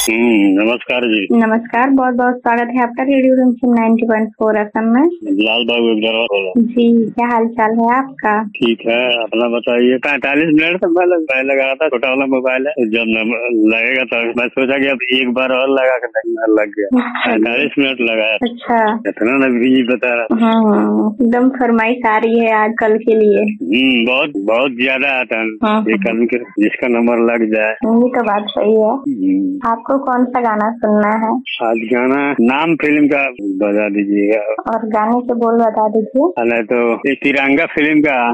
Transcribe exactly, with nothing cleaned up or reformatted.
हम्म, नमस्कार जी। नमस्कार, बहुत बहुत स्वागत है आपका रेडियो रिमझिम नाइन्टी पॉइंट फोर एफएम में। लाल बाबू एक जगह बोल रहा हूँ। जी, क्या हाल चाल है आपका? ठीक है, अपना बताइए। पैंतालीस मिनट तक मैं लग- मैं लगा था, छोटा वाला मोबाइल है, जब नंबर लगेगा तो मैं सोचा कि अब एक बार और लगा के देखना, लग गया। पैंतालीस मिनट लगाया। अच्छा, इतना ना बिजी बता रहा। हाँ, एकदम फरमाइश आ रही है आज कल के लिए। हम्म, बहुत बहुत ज्यादा आता है हाँ, एक आदमी के, जिसका नंबर लग जाए। ये तो बात सही है। हम्म, आपको कौन सा गाना सुनना है? आज गाना नाम फिल्म का बता दीजिएगा, और गाने के बोल बता दीजिए। नहीं तो ये तिरंगा फिल्म का